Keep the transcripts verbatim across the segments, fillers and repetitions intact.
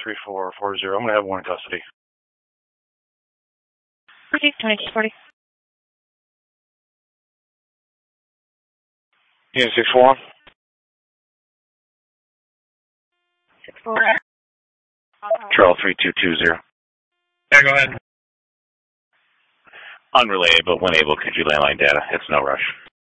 three four four zero. I'm going to have one in custody. Proceed, twenty-two forty. Unit six four one. six four. Trail three two two zero. Yeah, go ahead. Unrelated, but when able, could you landline data? It's no rush.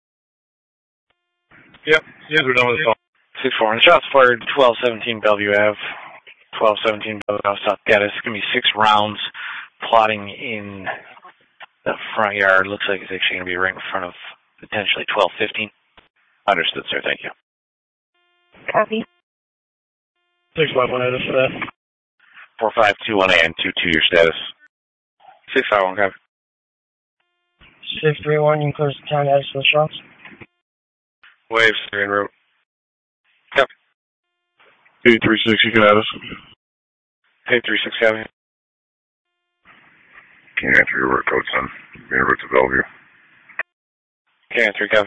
Yep, yes, we're done with the call. six four one. Shots fired, twelve seventeen Bellevue Ave. twelve seventeen Bellevue Ave, South Data. It's going to be six rounds plotting in the front yard. Looks like it's actually going to be right in front of potentially twelve fifteen. Understood, sir. Thank you. Copy. six five one, address for that. four five two one A and two two, your status. six five one, copy. six three one, you can close the town address for the shots. Waves, three en route. Copy. eight three six, you can add us. eight three six, copy. Can't answer your work code, son. En route to Bellevue. Can't answer, copy.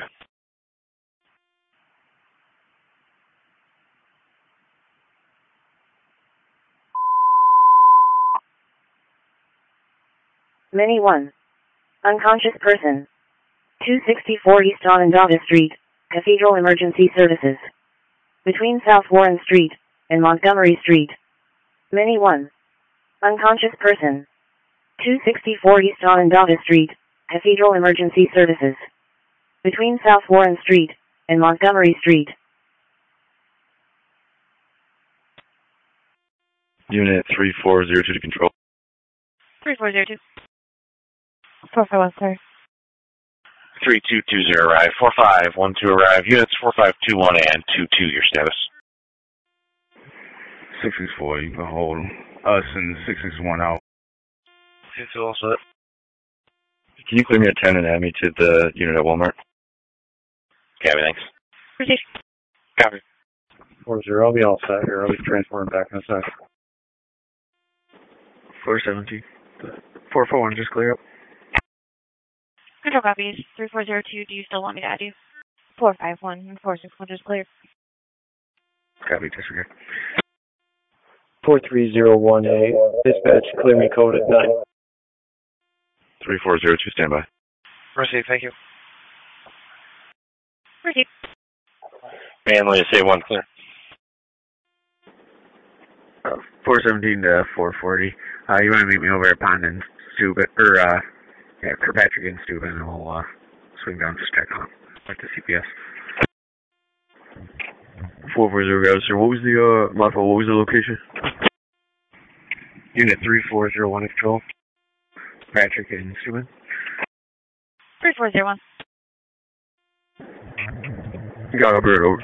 Many one. Unconscious person. two sixty-four East Onondaga Street, Cathedral Emergency Services. Between South Warren Street and Montgomery Street. Many one. Unconscious person. two sixty-four East Onondaga Street, Cathedral Emergency Services. Between South Warren Street and Montgomery Street. Unit three four zero two to control. three four zero two. four five one, sorry. three two two zero arrive. four five one two arrive. Units four five two one and two two, your status. six six four, you can hold us and six six one out. It's all set. Can you clear me a ten and add me to the unit at Walmart? Copy, thanks. Proceed. Copy. four zero, I'll be all set here. I'll be transporting back in a sec. four seventeen. four four one, just clear up. Control copies. three four zero two, do you still want me to add you? four five one and four six one just cleared. Copy, disregard. four three zero one A, dispatch, clear me code at nine. three four zero two, stand by. Proceed, thank you. Proceed. Manly, say one clear. Uh, four seventeen to four forty. Uh, you want to meet me over at Pond and Steuben, or, uh, yeah, Kirkpatrick and Steuben, and we'll, uh, swing down, just check on, like the C P S. four four zero, guys, sir. What was the, uh, my fault, what was the location? Unit three four zero one control. Patrick and Steuben. three four zero one. Got up here, over.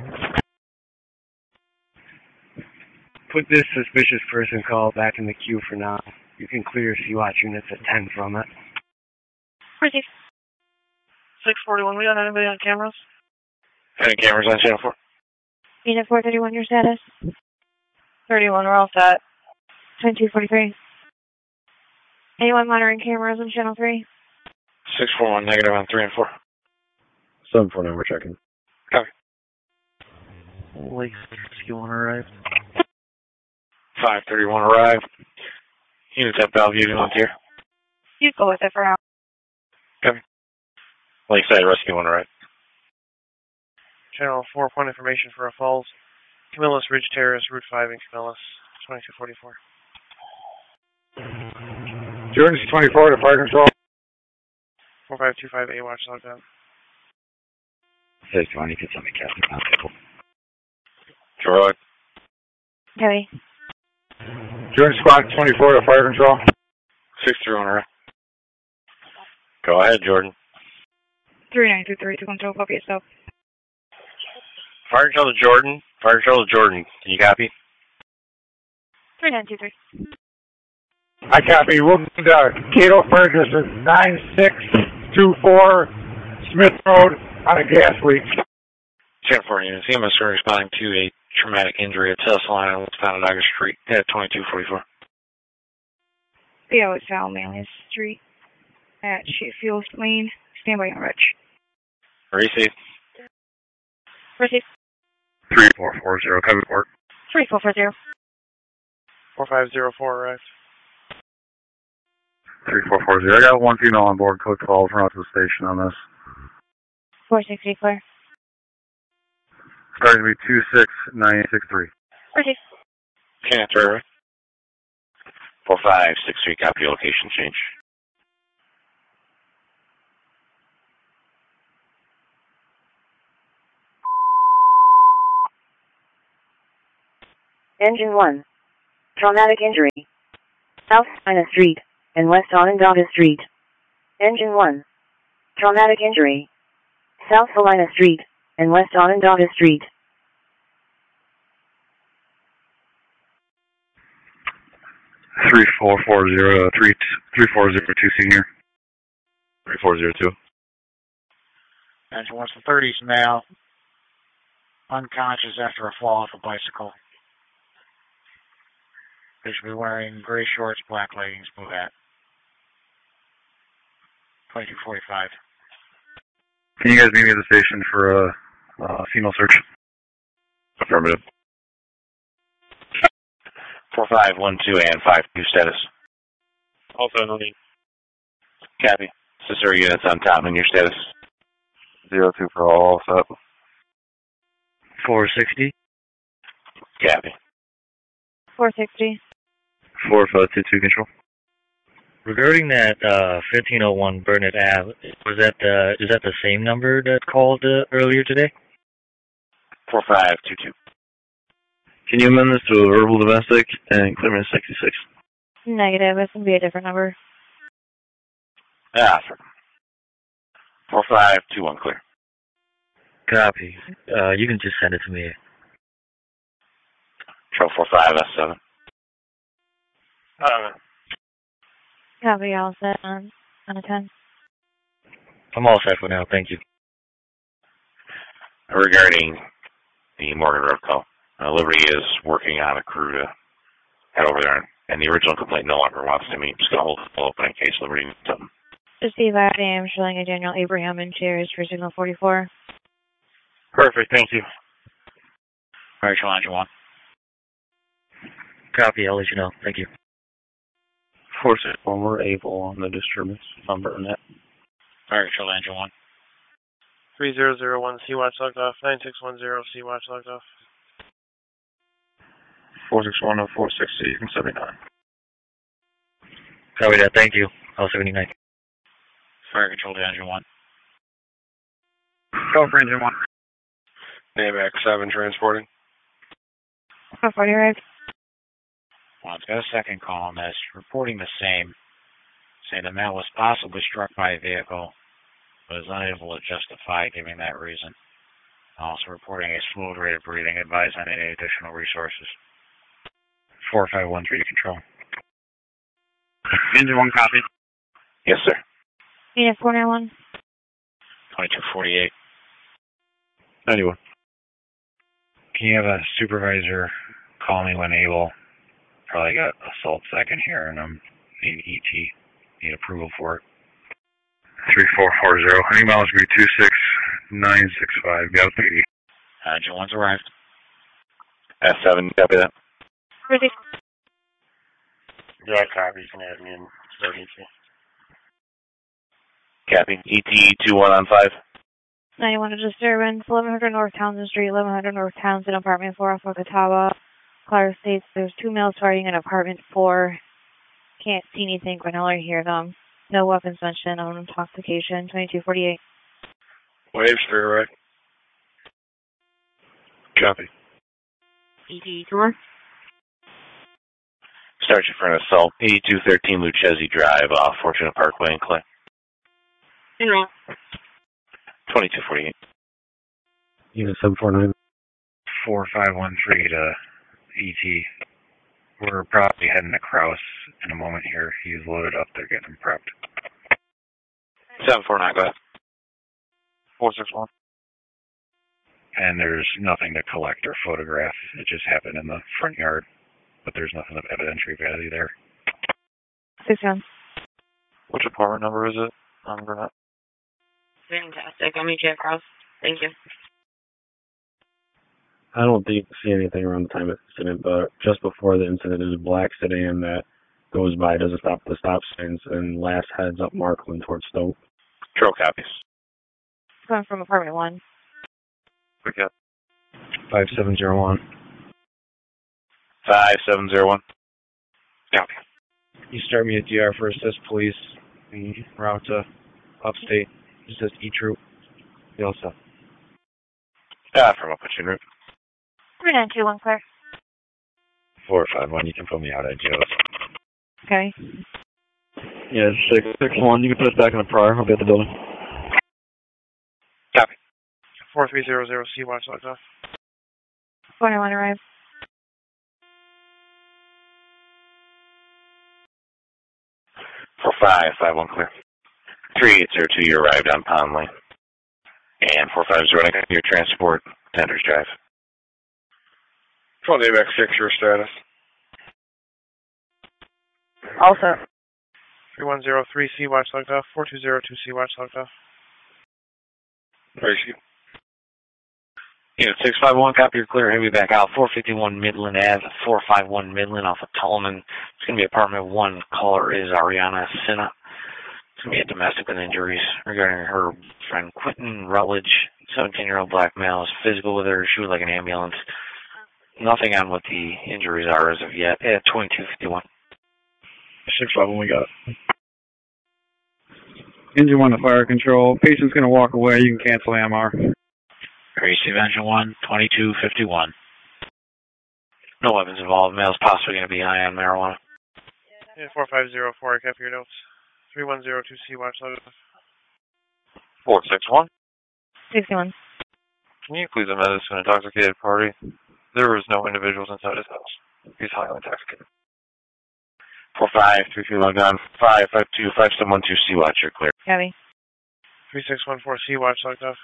Put this suspicious person call back in the queue for now. You can clear C WAT units at ten from it. Proceed. six forty-one, we got anybody on cameras? Any cameras on channel four? Unit four thirty-one, your status? thirty-one, we're all set. twenty-two forty-three. Anyone monitoring cameras on channel three? six four one, negative on three and four. seven four nine, we're checking. Copy. Lake you want to arrive? five thirty-one arrive. Units at Bellevue, volunteer. You go with it for now. Copy. Lakeside Rescue one arrive. Channel four, point information for a Falls. Camillus Ridge Terrace, Route five in Camillus, twenty-two forty-four. Jordan twenty-four to fire control. four five two five A, watch logged out. Hey, John, you can tell me Captain Constable. Troy. Copy. Jordan Squad twenty-four to fire control. six three one arrive. Go ahead, Jordan. three nine two three to control, copy yourself. Fire control to Jordan. Fire control to Jordan. Can you copy? three nine two three. I copy. Wound, uh, Cato Ferguson, nine six two four Smith Road on a gas leak. Channel four units. E M S are responding to a traumatic injury at Tesla line on West Onondaga Street at twenty-two forty-four. B O at Val Manley Street at Sheffield Lane. Stand by on Rich. Receive. Receive. three four four zero, cover port. three four four zero. four five zero four arrived. three four four zero. I got one female on board, code twelve, run out to the station on this. four sixty, clear. Starting to be two six nine six three. Okay. Cantor. four five six three, copy location change. Engine one. Traumatic injury. South Salina Street and West Onondaga Street. Engine one. Traumatic injury. South Salina Street and West Onondaga Street. three four four zero, three four zero two senior. three four zero two. Engine one's the thirties now. Unconscious after a fall off a bicycle. They should be wearing gray shorts, black leggings, blue hat. twenty-two forty-five. Can you guys meet me at the station for a uh, female search? Affirmative. four five one two and five two status. Also no need. Copy. Sister units on top and your status. Zero two for all, set. four sixty. Copy. four sixty. four five two two control. Regarding that uh, fifteen oh one Burnett Ave, was that the, is that the same number that called uh, earlier today? four five two two. Can you amend this to a verbal domestic and clearance sixty-six? Negative. It's going to be a different number. Ah, sir. four five two one clear. Copy. Uh, you can just send it to me. Control four five S seven. Uh, Copy, all set on, on a ten. I'm all set for now, thank you. Regarding the Morgan Road call, uh, Liberty is working on a crew to head over there, and the original complaint no longer wants to meet. Just going to hold it open in case Liberty needs something. Just Steve, I am showing a Daniel Abraham in chairs for signal forty-four. perfect, thank you. Rachel, engine one. Copy, I'll let you know, thank you. four six one, we're able on the disturbance number net. Rachel, engine one. three zero zero one, C-Watch logged off. nine six one zero, C-Watch logged off. four six one oh four six, you can seventy-nine. Copy that, thank you. I'll seventy-nine. Fire control to engine one. Go for engine one. Name X seven transporting. four forty arrived. Well, it's got a second call on this, reporting the same, saying the man was possibly struck by a vehicle, but is unable to justify giving that reason. Also reporting a fluid rate of breathing, advise on any additional resources. four five one three to control. Engine one copy. Yes, sir. Unit four nine one. twenty-two forty-eight. ninety-one. Can you have a supervisor call me when able? Probably got assault second here, and I'm need E T. Need approval for it. three four four zero. Any miles be two six nine six five. Got P D. Uh, Engine one's arrived. S seven, copy that. Ready. Yeah, copy. You can add me in. Emergency. Copy. E T two one on five. ninety-one to disturbance. eleven hundred North Townsend Street. eleven hundred North Townsend, apartment four off of Catawba. Clark states there's two males fighting in apartment four. Can't see anything, but I hear them. No weapons mentioned. No intoxication. twenty-two forty-eight. Waves for right. Copy. E T tour. Sergeant for an assault. eighty-two thirteen Lucchese Drive off Fortuna Parkway in Clay. Enroll. twenty-two forty-eight. Unit seven four nine. four five one three to E T. We're probably heading to Kraus in a moment here. He's loaded up. They're getting him prepped. seven four nine, go ahead. four six one. And there's nothing to collect or photograph. It just happened in the front yard. But there's nothing of evidentiary value there. six one. Which apartment number is it? I'm gonna. Fantastic. I'll meet you at Cross. Thank you. I don't think see anything around the time of the incident, but just before the incident, there's a black sedan that goes by, doesn't stop at the stop signs, and last heads up Markland towards Stoke. Control copies. Coming from apartment one. Pick up. five seven zero one. five seven zero one. Copy. You start me at D R for assist, please. The route to upstate. Assist E-Troop. You all set? Ah, from up in route. three nine two one, clear. four five one, you can put me out at Joe's. Okay. Yeah, six six one. You can put us back in the prior. I'll be at the building. Copy. four three zero zero, C-Watch locked off. four nine one arrive. four five five one clear. three eight zero two, you arrived on Pond Lane. And four five zero, your transport, Tenders Drive. twenty X six, your status. Also. three one zero three, C-Watch locked off. four two zero two, C-Watch locked off. Thank you. Unit six five one, copy, you're clear. Heavy back out. four fifty-one Midland Ave, four five one Midland off of Tolman. It's going to be apartment one. Caller is Ariana Sinna. It's going to be a domestic with injuries regarding her friend Quentin Rutledge, seventeen-year-old black male, is physical with her. She would like an ambulance. Nothing on what the injuries are as of yet. At twenty-two fifty-one. six five one, we got it. Engine one to fire control. Patient's going to walk away. You can cancel A M R. Receive engine one, twenty-two fifty-one. No weapons involved. Male's possibly going to be high on marijuana. Yeah, four five zero four, I copy your notes. three one zero two, C-Watch locked off. four six one. sixty-one. Can you please admit this to an intoxicated party? There was no individuals inside his house. He's highly intoxicated. four five three three logged on. five five two five seven one two, C-Watch, you're clear. Copy. three six one four, C-Watch locked off.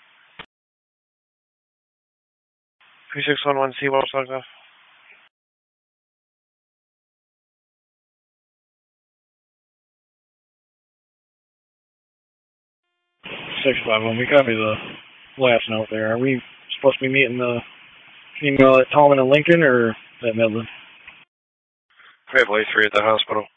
three six one one, C-Watch locked off. six five one, we copy the last note there. Are we supposed to be meeting the female at Tolman and Lincoln or at Midland? We have late three at the hospital.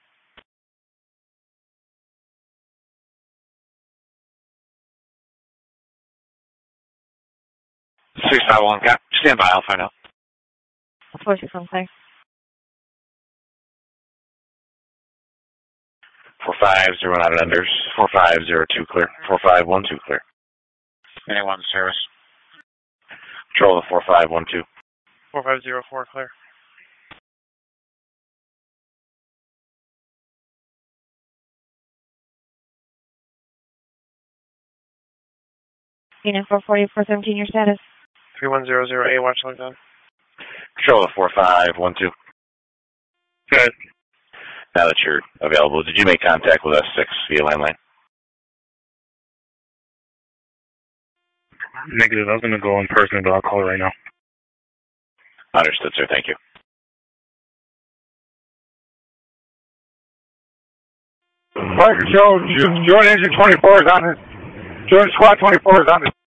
six five one, got. Stand by, I'll find out. four six one, clear. four five zero one out of Enders. four five zero two clear. four five one two clear. Anyone service? Control the four five one two. four five zero four, clear. Unit four forty, four seventeen, your status. three one zero zero, A-Watch locked on. Control the four five one two. Good. Now that you're available, did you make contact with S six via landline? Negative. I was going to go in person, but I'll call it right now. Understood, sir. Thank you. Fire control, joint engine twenty-four is on it. Joint squad twenty-four is on it.